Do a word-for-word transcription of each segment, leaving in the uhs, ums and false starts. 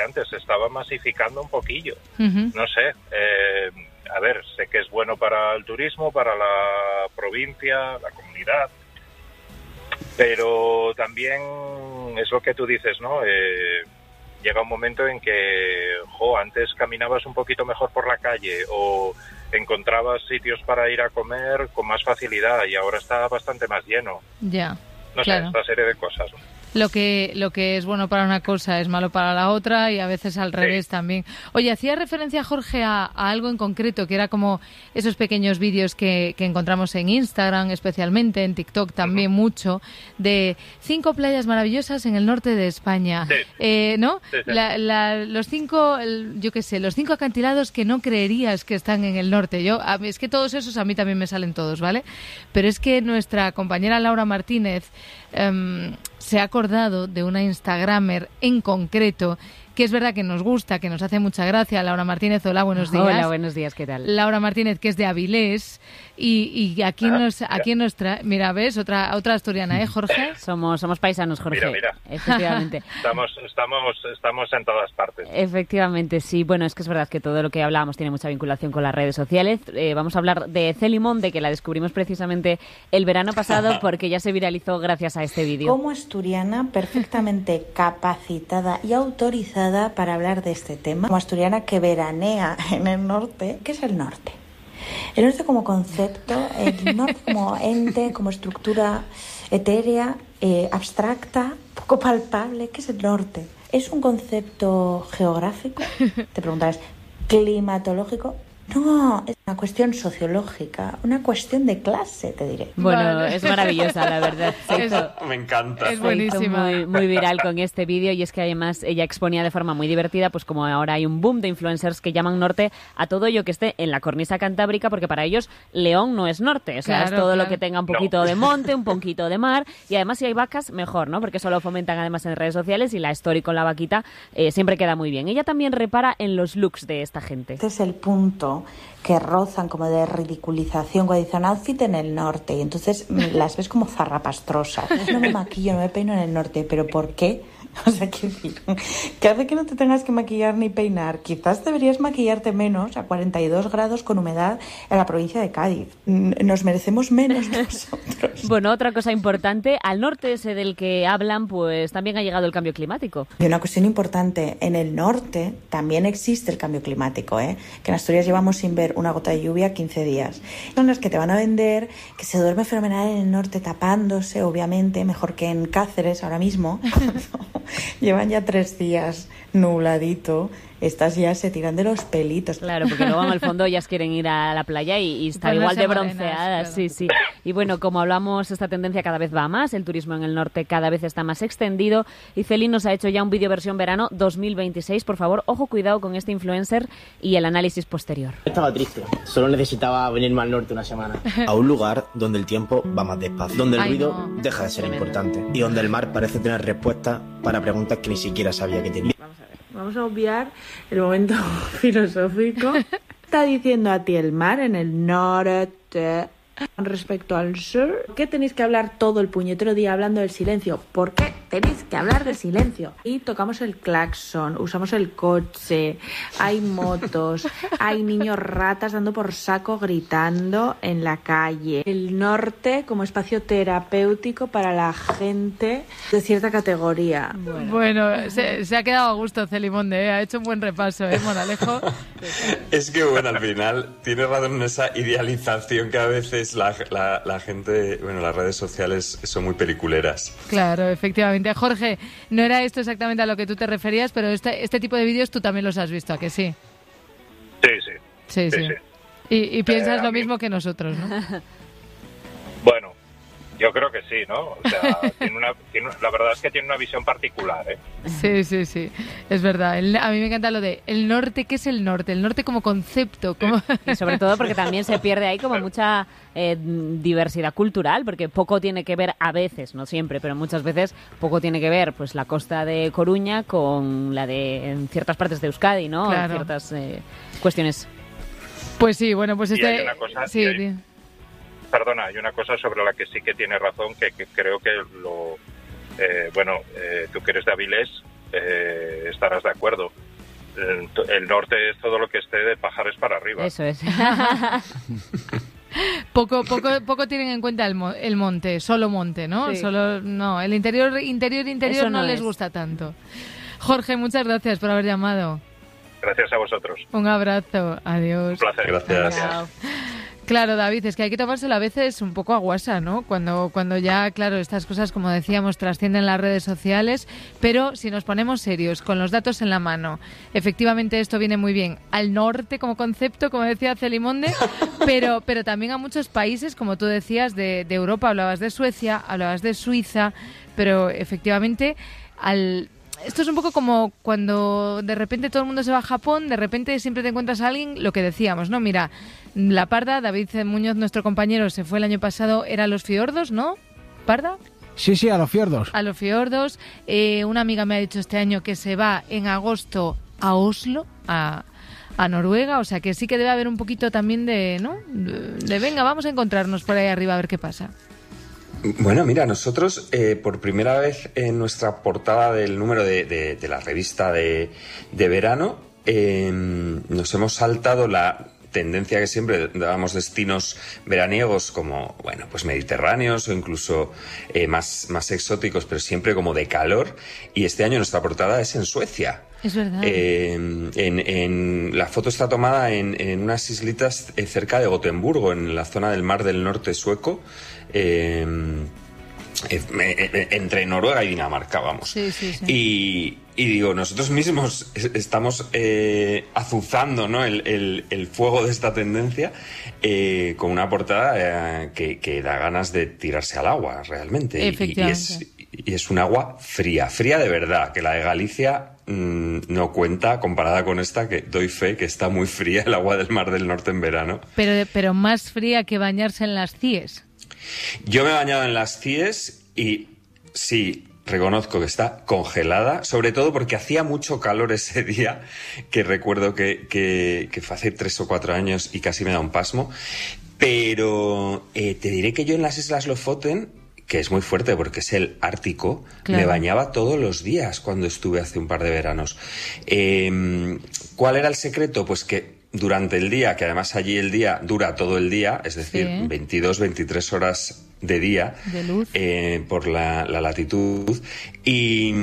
antes, se estaba masificando un poquillo. Uh-huh. No sé, eh, a ver, sé que es bueno para el turismo, para la provincia, la comunidad, pero también es lo que tú dices, ¿no? Eh, llega un momento en que, jo, antes caminabas un poquito mejor por la calle o encontrabas sitios para ir a comer con más facilidad y ahora está bastante más lleno. Ya, no claro. sé, esta serie de cosas, ¿no? Lo que, lo que es bueno para una cosa es malo para la otra y a veces al revés sí. también. Oye, hacía referencia, Jorge, a, a algo en concreto, que era como esos pequeños vídeos que, que encontramos en Instagram, especialmente, en TikTok también uh-huh. mucho, de cinco playas maravillosas en el norte de España. Sí. Eh, ¿no? Sí, sí. La, la, los cinco, el, yo qué sé, los cinco acantilados que no creerías que están en el norte. Yo, a, es que todos esos a mí también me salen todos, ¿vale? Pero es que nuestra compañera Laura Martínez um, se ha acordado de una Instagramer en concreto que es verdad que nos gusta, que nos hace mucha gracia. Laura Martínez, hola, buenos días. Hola, buenos días, ¿qué tal? Laura Martínez, que es de Avilés, y, y aquí ah, nos aquí nos trae... Mira, ¿ves? Otra otra asturiana, ¿eh, Jorge? Somos somos paisanos, Jorge. Mira, mira. Efectivamente. estamos, estamos, estamos en todas partes. Efectivamente, sí. Bueno, es que es verdad que todo lo que hablábamos tiene mucha vinculación con las redes sociales. Eh, vamos a hablar de Celimón, de que la descubrimos precisamente el verano pasado porque ya se viralizó gracias a este vídeo. Como asturiana, perfectamente capacitada y autorizada para hablar de este tema, como asturiana que veranea en el norte. ¿Qué es el norte? El norte como concepto, el norte como ente, como estructura etérea, eh, abstracta, poco palpable. ¿Qué es el norte? ¿Es un concepto geográfico? Te preguntarás, ¿climatológico? No, es una cuestión sociológica, una cuestión de clase, te diré. Bueno, vale. Es maravillosa, la verdad. Se hizo, Me encanta. Es buenísima. Muy, muy viral con este vídeo y es que además ella exponía de forma muy divertida, pues como ahora hay un boom de influencers que llaman norte a todo ello que esté en la cornisa cantábrica, porque para ellos León no es norte, o sea, claro, es todo claro. lo que tenga un poquito no. de monte, un poquito de mar, y además si hay vacas, mejor, ¿no? Porque eso lo fomentan además en redes sociales y la story con la vaquita eh, siempre queda muy bien. Ella también repara en los looks de esta gente. Este es el punto que rozan como de ridiculización, cuando dicen outfit en el norte, y entonces las ves como zarrapastrosas. No me maquillo, no me peino en el norte, ¿pero por qué? O sea, ¿qué decir? ¿Qué hace que no te tengas que maquillar ni peinar? Quizás deberías maquillarte menos a cuarenta y dos grados con humedad en la provincia de Cádiz. Nos merecemos menos nosotros. Bueno, otra cosa importante, al norte ese del que hablan, pues también ha llegado el cambio climático. Y una cuestión importante, en el norte también existe el cambio climático, ¿eh? Que en Asturias llevamos sin ver una gota de lluvia quince días. Son las que te van a vender, que se duerme fenomenal en el norte tapándose, obviamente, mejor que en Cáceres ahora mismo. Llevan ya tres días nubladito, estas ya se tiran de los pelitos. Claro, porque luego al fondo ellas quieren ir a la playa y, y estar igual de bronceadas, claro. sí, sí. Y bueno, como hablamos, esta tendencia cada vez va a más, el turismo en el norte cada vez está más extendido y Celín nos ha hecho ya un vídeo versión verano dos mil veintiséis. Por favor, ojo, cuidado con este influencer y el análisis posterior. Estaba triste, solo necesitaba venirme al norte una semana. A un lugar donde el tiempo va más despacio, donde el Ay, ruido no. deja de ser Tremendo. importante y donde el mar parece tener respuestas para preguntas que ni siquiera sabía que tenía. Vamos a ver, vamos a obviar el momento filosófico. Está diciendo a ti el mar en el norte respecto al sur. ¿Por qué tenéis que hablar todo el puñetero día hablando del silencio? ¿Por qué tenéis que hablar del silencio? Y tocamos el claxon, usamos el coche, hay motos, hay niños ratas dando por saco gritando en la calle. El norte como espacio terapéutico para la gente de cierta categoría. Bueno, bueno se, se ha quedado a gusto Celimonde, ¿eh? Ha hecho un buen repaso, ¿eh, Moralejo? Es que, bueno, al final tiene razón en esa idealización que a veces la, la, la gente, bueno, las redes sociales son muy peliculeras. Claro, efectivamente. Jorge, no era esto exactamente a lo que tú te referías, pero este, este tipo de vídeos tú también los has visto, ¿a que sí? Sí, sí. Sí, sí. sí, sí. Y, y piensas Eh, lo mí... mismo que nosotros, ¿no? Bueno, yo creo que sí, ¿no? O sea, tiene una, tiene, la verdad es que tiene una visión particular, ¿eh? Sí, sí, sí, es verdad. El, a mí me encanta lo de el norte. ¿Qué es el norte? El norte como concepto. Como... Y sobre todo porque también se pierde ahí como mucha eh, diversidad cultural, porque poco tiene que ver a veces, no siempre, pero muchas veces poco tiene que ver pues la costa de Coruña con la de en ciertas partes de Euskadi, ¿no? Claro. Ciertas eh, cuestiones. Pues sí, bueno, pues Y este... hay una cosa, sí, hay, sí. Perdona, hay una cosa sobre la que sí que tiene razón, que, que creo que lo... Eh, bueno, eh, tú que eres de Avilés, eh, estarás de acuerdo. El, el norte es todo lo que esté de Pajares para arriba. Eso es. Poco, poco, poco tienen en cuenta el, mo- el monte, solo monte, ¿no? Sí. Solo, no, el interior, interior, interior Eso no, no les es. gusta tanto. Jorge, muchas gracias por haber llamado. Gracias a vosotros. Un abrazo, adiós. Un placer. Gracias. Chao. Claro, David, es que hay que tomárselo a veces un poco a guasa, ¿no? Cuando, cuando ya, claro, estas cosas, como decíamos, trascienden las redes sociales, pero si nos ponemos serios, con los datos en la mano, efectivamente esto viene muy bien al norte como concepto, como decía Celimonde, pero, pero también a muchos países, como tú decías, de, de Europa, hablabas de Suecia, hablabas de Suiza, pero efectivamente al... Esto es un poco como cuando de repente todo el mundo se va a Japón, de repente siempre te encuentras a alguien, lo que decíamos, ¿no? Mira, la Parda, David Muñoz, nuestro compañero, se fue el año pasado, era a los fiordos, ¿no? ¿Parda? Sí, sí, a los fiordos. A los fiordos. Eh, una amiga me ha dicho este año que se va en agosto a Oslo, a, a Noruega, o sea que sí que debe haber un poquito también de, ¿no? De, de venga, vamos a encontrarnos por ahí arriba a ver qué pasa. Bueno, mira, nosotros eh, por primera vez en nuestra portada del número de, de, de la revista de, de verano eh, nos hemos saltado la tendencia que siempre dábamos destinos veraniegos como, bueno, pues mediterráneos o incluso eh, más, más exóticos, pero siempre como de calor. Y este año nuestra portada es en Suecia. Es verdad. Eh, en, en, la foto está tomada en, en unas islitas eh, cerca de Gotemburgo, en la zona del Mar del Norte sueco. Eh, eh, entre Noruega y Dinamarca, vamos. Sí, sí, sí. Y, y digo, nosotros mismos estamos eh, azuzando, ¿no? el, el, el fuego de esta tendencia eh, con una portada eh, que, que da ganas de tirarse al agua, realmente. Efectivamente. Y, y, es, y es un agua fría, fría de verdad, que la de Galicia mmm, no cuenta comparada con esta, que doy fe que está muy fría el agua del Mar del Norte en verano. Pero, pero más fría que bañarse en las Cies. Yo me he bañado en las Cies y sí, reconozco que está congelada, sobre todo porque hacía mucho calor ese día, que recuerdo que, que, que fue hace tres o cuatro años y casi me da un pasmo. Pero eh, te diré que yo en las Islas Lofoten, que es muy fuerte porque es el Ártico, claro, me bañaba todos los días cuando estuve hace un par de veranos. Eh, ¿Cuál era el secreto? Pues que durante el día, que además allí el día dura todo el día, es decir, sí, veintidós, veintitrés horas de día, de luz, eh, por la, la latitud, y,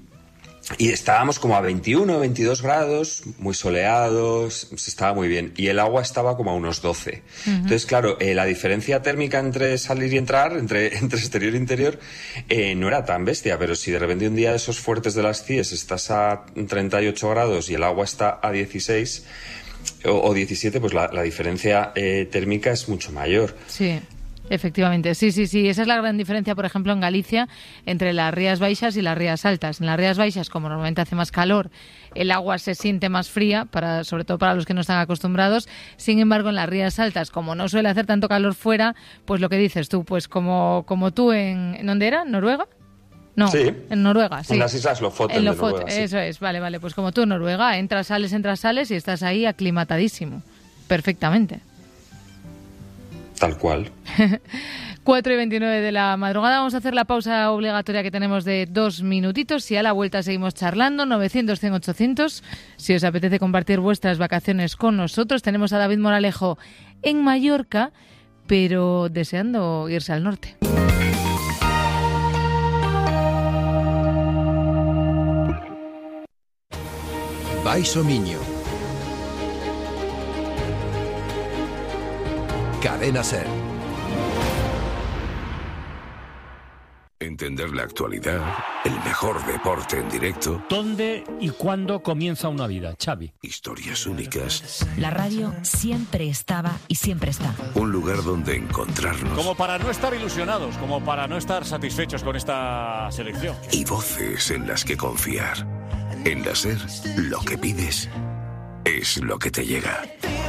y estábamos como a veintiuno, veintidós grados, muy soleados, se estaba muy bien, y el agua estaba como a unos doce. Uh-huh. Entonces, claro, eh, la diferencia térmica entre salir y entrar, entre, entre exterior e interior, eh, no era tan bestia, pero si de repente un día de esos fuertes de las Cies estás a treinta y ocho grados y el agua está a dieciséis o diecisiete, pues la, la diferencia eh, térmica es mucho mayor. Sí, efectivamente. Sí, sí, sí. Esa es la gran diferencia, por ejemplo, en Galicia, entre las Rías Baixas y las Rías Altas. En las Rías Baixas, como normalmente hace más calor, el agua se siente más fría, para, sobre todo para los que no están acostumbrados. Sin embargo, en las Rías Altas, como no suele hacer tanto calor fuera, pues lo que dices tú, pues como, como tú en... ¿en dónde era? ¿Noruega? No, sí, en Noruega, sí. En las Islas Lofoten en de Lofoten, Noruega, sí. Eso es, vale, vale. Pues como tú en Noruega, entras, sales, entras, sales y estás ahí aclimatadísimo. Perfectamente. Tal cual. cuatro y veintinueve de la madrugada. Vamos a hacer la pausa obligatoria que tenemos de dos minutitos y a la vuelta seguimos charlando. novecientos, cien, ochocientos. Si os apetece compartir vuestras vacaciones con nosotros, tenemos a David Moralejo en Mallorca, pero deseando irse al norte. Baixo Miño. Cadena Ser. Entender la actualidad, el mejor deporte en directo. ¿Dónde y cuándo comienza una vida, Xavi? Historias únicas. La radio siempre estaba y siempre está. Un lugar donde encontrarnos. Como para no estar ilusionados, como para no estar satisfechos con esta selección. Y voces en las que confiar. En la Ser, lo que pides es lo que te llega.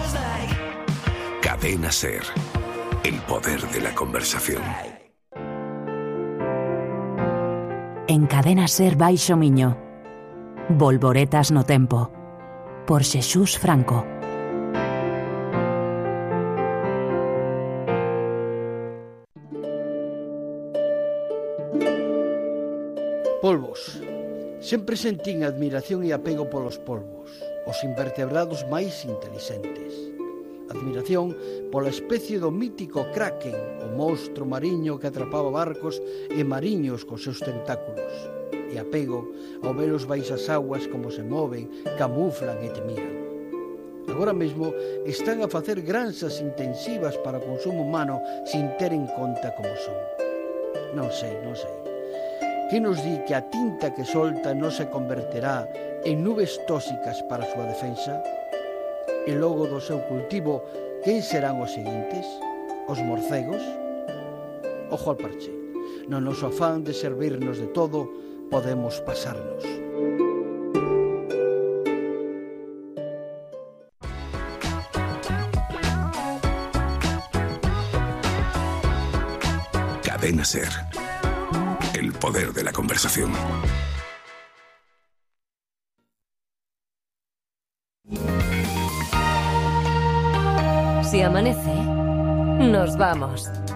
Cadena Ser. El poder de la conversación. En Cadena Ser Baixo Miño. Volvoretas no tempo. Por Xesús Franco. Polvos. Sempre sentín admiración e apego polos polvos, os invertebrados máis intelixentes. Admiración pola especie do mítico kraken, o monstro mariño que atrapaba barcos e mariños cos seus tentáculos. E apego ao velos baixas aguas como se moven, camuflan e te miran. Agora mesmo están a facer granxas intensivas para o consumo humano sin ter en conta como son. Non sei, non sei. Que nos di que a tinta que solta non se converterá en nubes tóxicas para a súa defensa? E logo do seu cultivo, quen serán os seguintes? Os morcegos? Ojo al parche. No noso afán de servirnos de todo, podemos pasarnos. Cadena SER. El poder de la conversación. Si amanece, nos vamos.